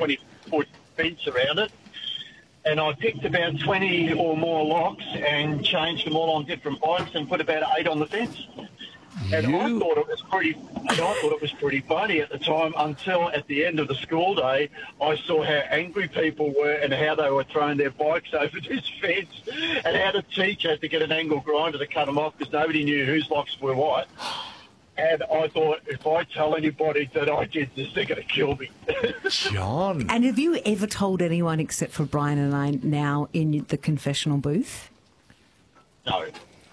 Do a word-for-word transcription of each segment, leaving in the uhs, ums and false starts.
twenty-foot fence around it. And I picked about twenty or more locks and changed them all on different bikes and put about eight on the fence. And You- I thought it was pretty. And I thought it was pretty funny at the time until at the end of the school day, I saw how angry people were and how they were throwing their bikes over this fence, and how the teacher had to get an angle grinder to cut them off because nobody knew whose locks were what. And I thought, if I tell anybody that I did this, they're going to kill me. John. And have you ever told anyone except for Brian and I now in the confessional booth? No.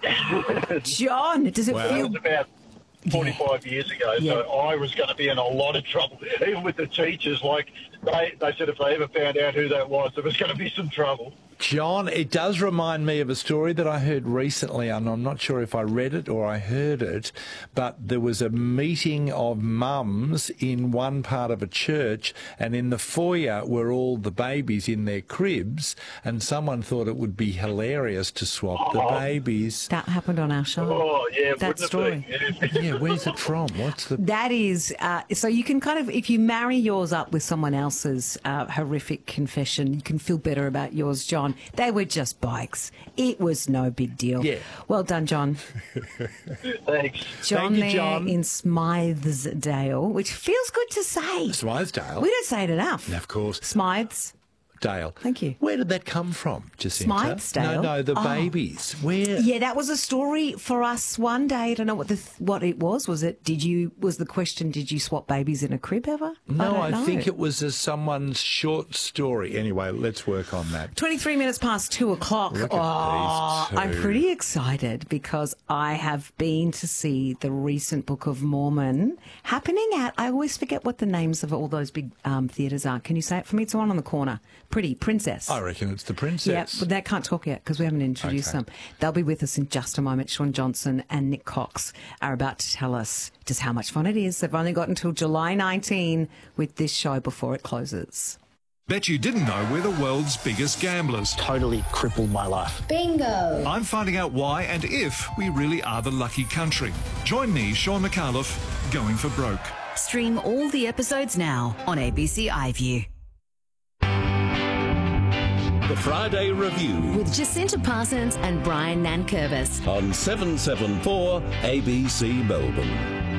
John, does it Wow. It feel... was about forty-five years ago, Yeah. so I was going to be in a lot of trouble. Even with the teachers, like, they, they said if they ever found out who that was, there was going to be some trouble. John, it does remind me of a story that I heard recently, and I'm not sure if I read it or I heard it, but there was a meeting of mums in one part of a church, and in the foyer were all the babies in their cribs, and someone thought it would be hilarious to swap the babies. That happened on our show. Oh, yeah, That wouldn't story. it be? Yeah, where's it from? What's the... That is, uh, so you can kind of, if you marry yours up with someone else's uh, horrific confession, you can feel better about yours, John. They were just bikes. It was no big deal. Yeah. Well done, John. Thanks. John Thank you, there John. in Smythesdale, which feels good to say. Smythesdale? We don't say it enough. Of course. Smythes. Dale. Thank you. Where did that come from, Jacinta? Smythesdale? No, no, the Oh. babies. Where? Yeah, that was a story for us one day. I don't know what the what it was. Was it? Did you? Was the question? Did you swap babies in a crib ever? No, I, I, don't know. think it was a, someone's short story. Anyway, let's work on that. twenty-three minutes past two o'clock. Look at oh, these two. I'm pretty excited because I have been to see the recent Book of Mormon happening at, I always forget what the names of all those big um, theatres are. Can you say it for me? It's the one on the corner. Pretty, Princess. I reckon it's the princess. Yeah, but they can't talk yet because we haven't introduced Okay. them. They'll be with us in just a moment. Sean Johnson and Nick Cox are about to tell us just how much fun it is. They've only got until July nineteenth with this show before it closes. Bet you didn't know we're the world's biggest gamblers. Totally crippled my life. Bingo! I'm finding out why and if we really are the lucky country. Join me, Sean McAuliffe, Going for Broke. Stream all the episodes now on A B C iView. The Friday Review With Jacinta Parsons and Brian Nankervis. on seven seven four A B C Melbourne.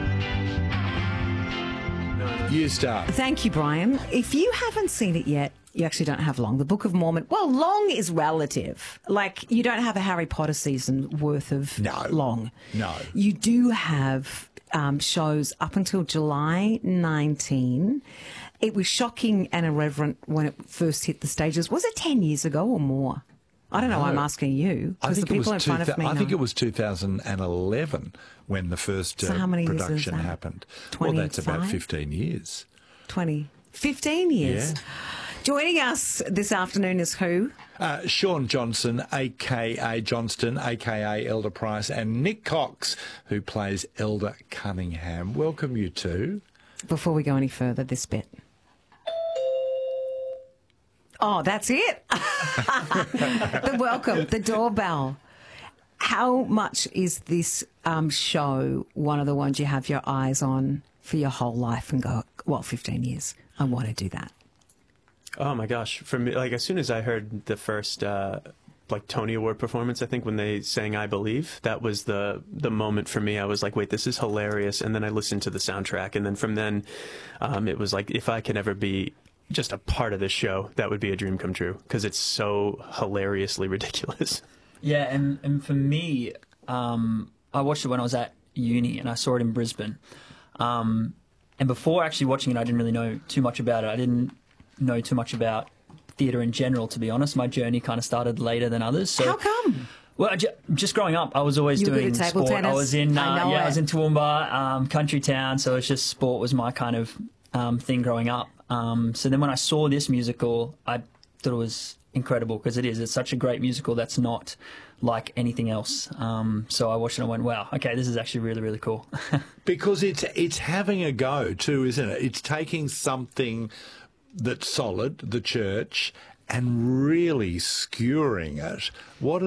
You start. Thank you, Brian. If you haven't seen it yet, you actually don't have long. The Book of Mormon, well, long is relative. Like, you don't have a Harry Potter season worth of No. long. No. You do have um, shows up until July nineteenth. It was shocking and irreverent when it first hit the stages. Was it ten years ago or more? I don't know. I'm asking you I because the think, it people was in front two, of me I think know. it was two thousand eleven when the first So uh, how many years is production that? happened. Well, that's about twenty-five? fifteen years. twenty, fifteen years. Yeah. Joining us this afternoon is who? Uh, Sean Johnson, a k a. Johnston, a k a. Elder Price, and Nick Cox, who plays Elder Cunningham. Welcome, you two. Before we go any further, this bit. Oh, that's it. The welcome, the doorbell. How much is this um, show one of the ones you have your eyes on for your whole life and go, well, fifteen years, I want to do that? Oh my gosh! For me, like as soon as I heard the first uh, like Tony Award performance, I think when they sang "I Believe," that was the the moment for me. I was like, "Wait, this is hilarious!" And then I listened to the soundtrack, and then from then, um, it was like, if I can ever be just a part of this show, that would be a dream come true because it's so hilariously ridiculous. Yeah, and, and for me, um, I watched it when I was at uni and I saw it in Brisbane. Um, and before actually watching it, I didn't really know too much about it. I didn't know too much about theatre in general, to be honest. My journey kind of started later than others. So, How come? Well, ju- just growing up, I was always You were good doing at table sport. I tennis? was in, uh, I know yeah, I was it. in Toowoomba, um, country town. So it's just sport was my kind of um, thing growing up. Um, so then when I saw this musical, I thought it was incredible because it is. It's such a great musical that's not like anything else. Um, so I watched it and went, wow, okay, this is actually really, really cool. Because it's it's having a go too, isn't it? It's taking something that's solid, the church, and really skewering it. What